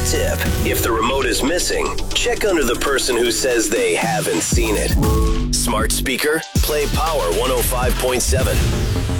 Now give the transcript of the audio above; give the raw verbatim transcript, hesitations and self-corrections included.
tip. If the remote is missing, check under the person who says they haven't seen it. Smart speaker, play Power one oh five point seven.